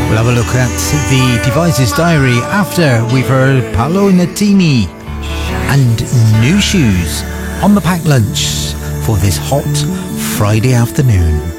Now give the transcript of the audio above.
We'll have a look at the Devices Diary after we've heard Paolo Nutini and New Shoes on the packed lunch for this hot Friday afternoon.